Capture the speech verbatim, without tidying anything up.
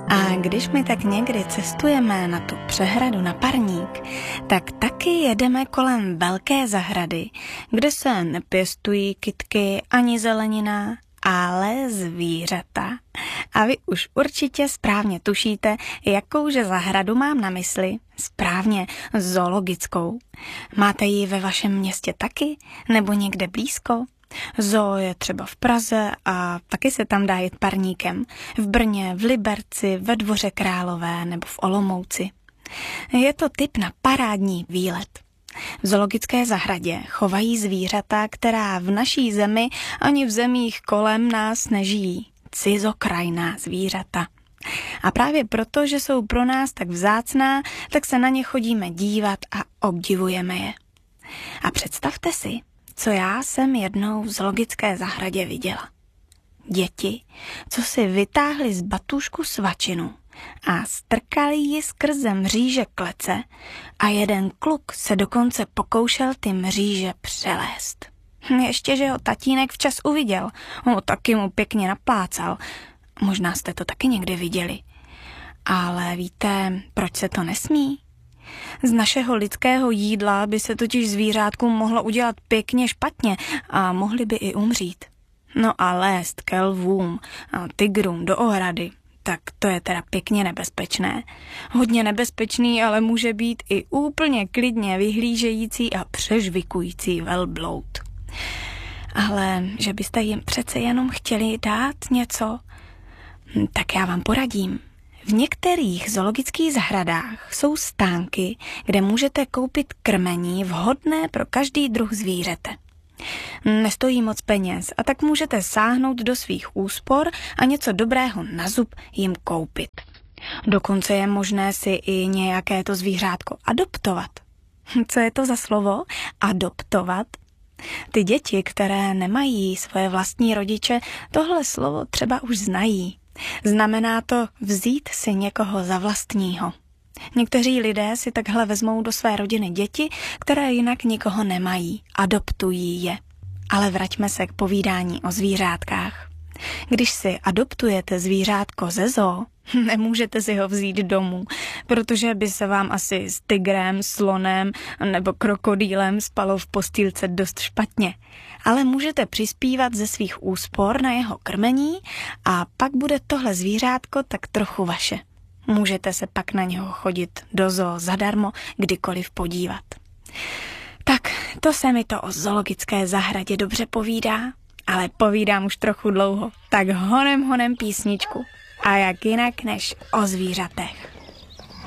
A když my tak někdy cestujeme na tu přehradu na parník, tak taky jedeme kolem velké zahrady, kde se nepěstují kytky ani zelenina, ale zvířata. A vy už určitě správně tušíte, jakouže zahradu mám na mysli. Správně, zoologickou. Máte ji ve vašem městě taky? Nebo někde blízko? Zoo je třeba v Praze a taky se tam dá jet parníkem. V Brně, v Liberci, ve Dvoře Králové nebo v Olomouci. Je to typ na parádní výlet. V zoologické zahradě chovají zvířata, která v naší zemi ani v zemích kolem nás nežijí. Cizokrajná zvířata. A právě proto, že jsou pro nás tak vzácná, tak se na ně chodíme dívat a obdivujeme je. A představte si, co já jsem jednou v zoologické zahradě viděla. Děti, co si vytáhli z batůžku svačinu a strkali ji skrze mříže klece a jeden kluk se dokonce pokoušel ty mříže přelézt. Ještě, že ho tatínek včas uviděl, on taky mu pěkně naplácal. Možná jste to taky někdy viděli. Ale víte, proč se to nesmí? Z našeho lidského jídla by se totiž zvířátkům mohlo udělat pěkně špatně a mohli by i umřít. No a lézt ke lvům a tigrům do ohrady, tak to je teda pěkně nebezpečné. Hodně nebezpečný, ale může být i úplně klidně vyhlížející a přežvikující velbloud. Ale že byste jim přece jenom chtěli dát něco, tak já vám poradím. V některých zoologických zahradách jsou stánky, kde můžete koupit krmení vhodné pro každý druh zvířete. Nestojí moc peněz a tak můžete sáhnout do svých úspor a něco dobrého na zub jim koupit. Dokonce je možné si i nějaké to zvířátko adoptovat. Co je to za slovo? Adoptovat? Ty děti, které nemají svoje vlastní rodiče, tohle slovo třeba už znají. Znamená to vzít si někoho za vlastního. Někteří lidé si takhle vezmou do své rodiny děti, které jinak nikoho nemají. Adoptují je. Ale vraťme se k povídání o zvířátkách. Když si adoptujete zvířátko ze zoo, nemůžete si ho vzít domů, protože by se vám asi s tigrem, slonem nebo krokodýlem spalo v postýlce dost špatně. Ale můžete přispívat ze svých úspor na jeho krmení a pak bude tohle zvířátko tak trochu vaše. Můžete se pak na něho chodit do zoo zadarmo, kdykoliv podívat. Tak, to se mi to o zoologické zahradě dobře povídá, ale povídám už trochu dlouho, tak honem honem písničku. A jak jinak než o zvířatech.